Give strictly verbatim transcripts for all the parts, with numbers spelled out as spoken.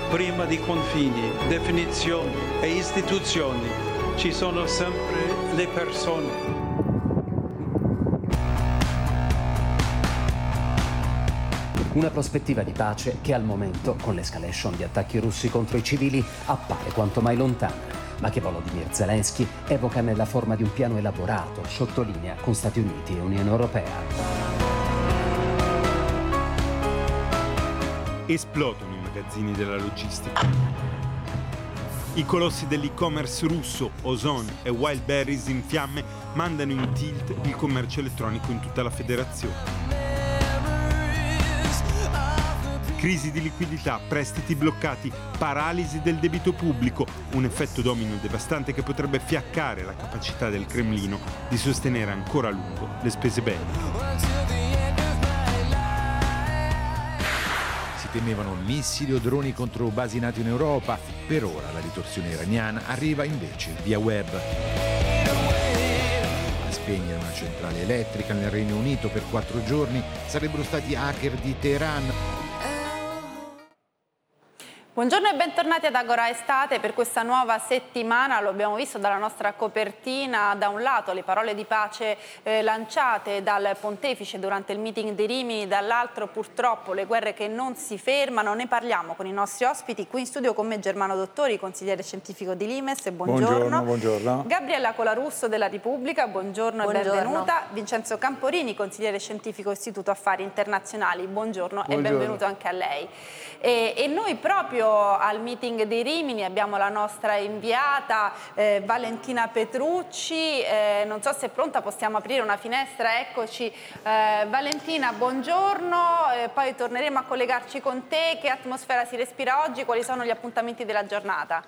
Prima di confini, definizioni e istituzioni ci sono sempre le persone. Una prospettiva di pace che al momento, con l'escalation di attacchi russi contro i civili, appare quanto mai lontana, ma che Volodymyr Zelensky evoca nella forma di un piano elaborato, sottolinea, con Stati Uniti e Unione Europea. Esplodono i magazzini della logistica. I colossi dell'e-commerce russo, Ozon e Wildberries in fiamme, mandano in tilt il commercio elettronico in tutta la federazione. Crisi di liquidità, prestiti bloccati, paralisi del debito pubblico, un effetto domino devastante che potrebbe fiaccare la capacità del Cremlino di sostenere ancora a lungo le spese belliche. Temevano missili o droni contro basi NATO in Europa. Per ora la ritorsione iraniana arriva invece via web. A spegnere una centrale elettrica nel Regno Unito per quattro giorni sarebbero stati hacker di Teheran. Buongiorno e bentornati ad Agora Estate. Per questa nuova settimana, lo abbiamo visto dalla nostra copertina, da un lato le parole di pace eh, lanciate dal pontefice durante il meeting di Rimini, dall'altro purtroppo le guerre che non si fermano. Ne parliamo con i nostri ospiti. Qui in studio con me Germano Dottori, consigliere scientifico di Limes, buongiorno. Buongiorno, buongiorno. Gabriella Colarusso della Repubblica, buongiorno, buongiorno e benvenuta. Vincenzo Camporini, consigliere scientifico Istituto Affari Internazionali, buongiorno, buongiorno. E benvenuto anche a lei. E, e noi proprio al meeting di Rimini abbiamo la nostra inviata eh, Valentina Petrucci, eh, non so se è pronta, possiamo aprire una finestra, eccoci. Eh, Valentina, buongiorno, eh, poi torneremo a collegarci con te. Che atmosfera si respira oggi? Quali sono gli appuntamenti della giornata?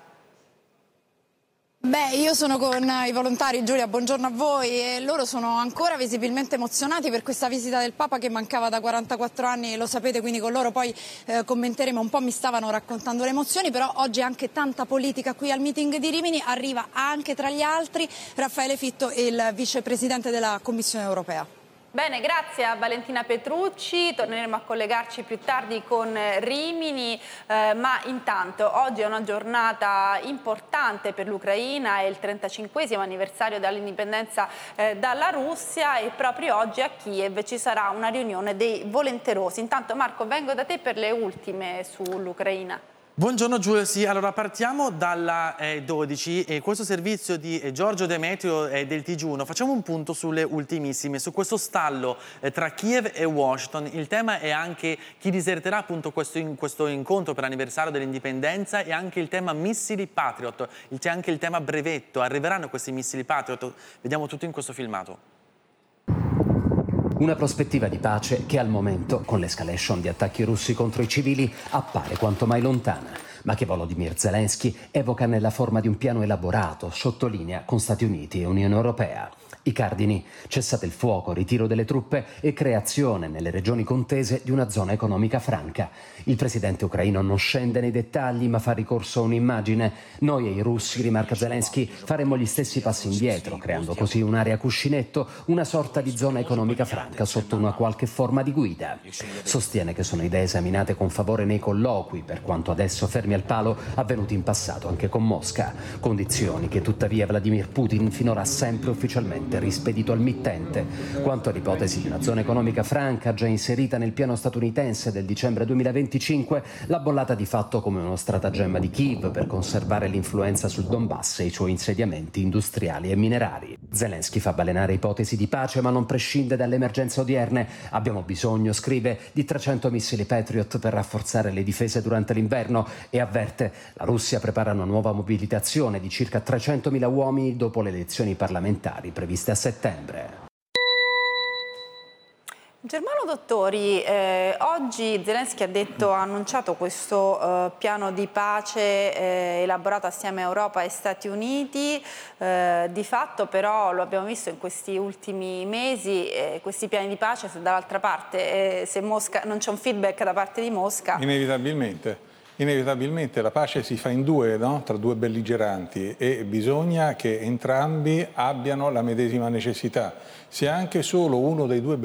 Beh, io sono con i volontari, Giulia, buongiorno a voi, e loro sono ancora visibilmente emozionati per questa visita del Papa che mancava da quarantaquattro anni, lo sapete, quindi con loro poi eh, commenteremo un po', mi stavano raccontando le emozioni, però oggi anche tanta politica qui al meeting di Rimini, arriva anche tra gli altri Raffaele Fitto, il vicepresidente della Commissione Europea. Bene, grazie a Valentina Petrucci, torneremo a collegarci più tardi con Rimini, eh, ma intanto oggi è una giornata importante per l'Ucraina, è il trentacinquesimo anniversario dall'indipendenza eh, dalla Russia e proprio oggi a Kiev ci sarà una riunione dei volenterosi. Intanto Marco, vengo da te per le ultime sull'Ucraina. Buongiorno Giulia, sì, allora partiamo dalla eh, dodici e questo servizio di eh, Giorgio Demetrio e eh, del T G uno. Facciamo un punto sulle ultimissime, su questo stallo eh, tra Kiev e Washington. Il tema è anche chi diserterà appunto questo, in, questo incontro per l'anniversario dell'indipendenza e anche il tema missili Patriot, c'è anche il tema brevetto, arriveranno questi missili Patriot? Vediamo tutto in questo filmato. Una prospettiva di pace che al momento, con l'escalation di attacchi russi contro i civili, appare quanto mai lontana, ma che Volodymyr Zelensky evoca nella forma di un piano elaborato, sottolinea, con Stati Uniti e Unione Europea. I cardini: cessate il fuoco, ritiro delle truppe e creazione nelle regioni contese di una zona economica franca. Il presidente ucraino non scende nei dettagli ma fa ricorso a un'immagine. Noi e i russi, rimarca Zelensky, faremo gli stessi passi indietro, creando così un'area cuscinetto, una sorta di zona economica franca sotto una qualche forma di guida. Sostiene che sono idee esaminate con favore nei colloqui, per quanto adesso fermi al palo, avvenuti in passato anche con Mosca. Condizioni che tuttavia Vladimir Putin finora ha sempre ufficialmente rispedito al mittente. Quanto all'ipotesi di una zona economica franca già inserita nel piano statunitense del dicembre duemilaventicinque, l'ha bollata di fatto come uno stratagemma di Kiev per conservare l'influenza sul Donbass e i suoi insediamenti industriali e minerari. Zelensky fa balenare ipotesi di pace ma non prescinde dalle emergenze odierne. Abbiamo bisogno, scrive, di trecento missili Patriot per rafforzare le difese durante l'inverno e avverte: la Russia prepara una nuova mobilitazione di circa trecentomila uomini dopo le elezioni parlamentari previste a settembre. Germano Dottori, eh, oggi Zelensky ha detto, ha annunciato questo eh, piano di pace eh, elaborato assieme a Europa e Stati Uniti. Eh, di fatto però, lo abbiamo visto in questi ultimi mesi, eh, questi piani di pace, se dall'altra parte eh, se Mosca, non c'è un feedback da parte di Mosca. Inevitabilmente. Inevitabilmente la pace si fa in due, no? Tra due belligeranti, e bisogna che entrambi abbiano la medesima necessità. Se anche solo uno dei due